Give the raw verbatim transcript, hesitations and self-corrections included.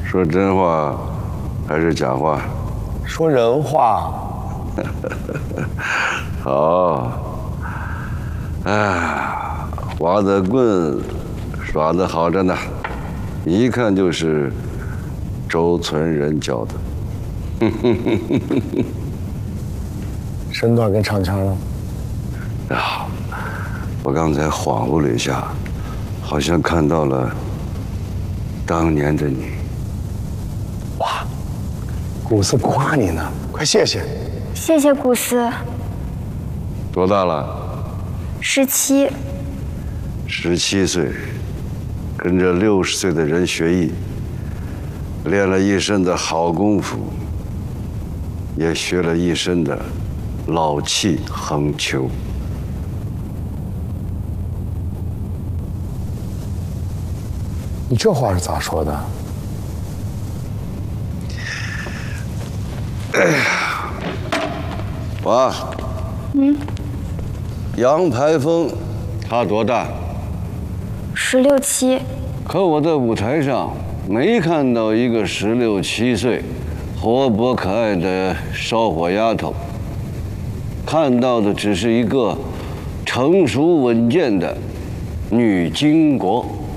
说真话还是假话？ 说人话。 好。哎，花子棍耍得好着呢，一看就是周村人教的。 身段跟唱腔呢？ 啊，我刚才恍惚了一下，好像看到了当年的你。 哇，古斯夸你呢，快谢谢。 谢谢古斯。 多大了？ 十七。 十七岁，跟着六十岁的人学艺，练了一身的好功夫，也学了一身的老气横秋。 你这话是咋说的？ 哎呀，娃， 嗯， 杨排风，他多大？ 十六七。 可我在舞台上没看到一个十六七岁、活泼可爱的烧火丫头，看到的只是一个成熟稳健的女巾帼。